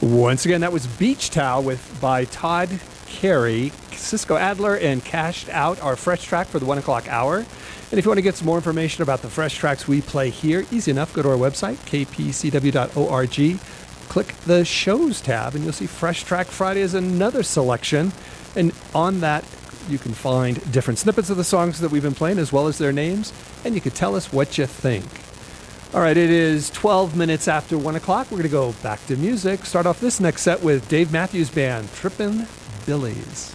Once again, that was Beach Towel by Todd Carey, Cisco Adler, and Cashed Out, our fresh track for the 1 o'clock hour. And if you want to get some more information about the fresh tracks we play here, easy enough, go to our website, kpcw.org, click the shows tab, and you'll see Fresh Track Friday is another selection. And on that, you can find different snippets of the songs that we've been playing, as well as their names, and you can tell us what you think. All right, it is 12 minutes after 1 o'clock. We're going to go back to music. Start off this next set with Dave Matthews Band, Trippin' Billies.